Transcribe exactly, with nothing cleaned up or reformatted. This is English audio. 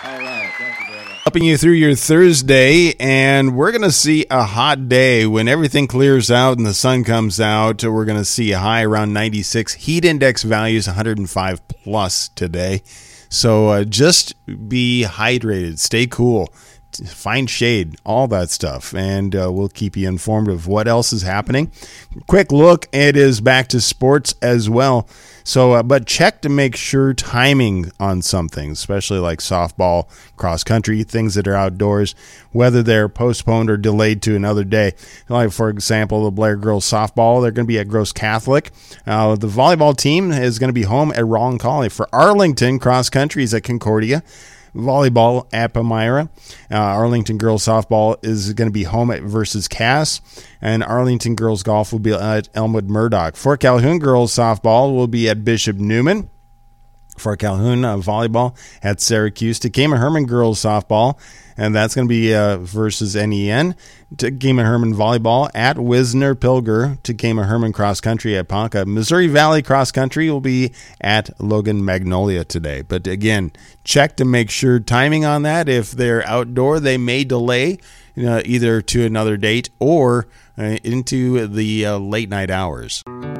Helping you through your Thursday, and we're going to see a hot day when everything clears out and the sun comes out. We're going to see a high around ninety-six. Heat index values one hundred five plus today. So uh, just be hydrated, stay cool, find shade, all that stuff, and uh, we'll keep you informed of what else is happening. Quick look, it is back to sports as well. So, uh, but check to make sure timing on some things, especially like softball, cross country, things that are outdoors, whether they're postponed or delayed to another day. Like, for example, the Blair girls softball, they're going to be at Gross Catholic. Uh, the volleyball team is going to be home at Rollin-Collie. For Arlington, cross country is at Concordia. Volleyball at Palmyra. Uh, Arlington girls softball is going to be home at versus Cass, and Arlington girls golf will be at Elmwood Murdoch. Fort Calhoun girls softball will be at Bishop Newman. Fort Calhoun uh, volleyball at Syracuse. Takema Herman girls softball, and that's going to be uh, versus N E N. Takema Herman volleyball at Wisner Pilger. Takema Herman cross country at Ponca. Missouri Valley cross country will be at Logan Magnolia today. But again, check to make sure timing on that. If they're outdoor, they may delay you know, either to another date or uh, into the uh, late night hours.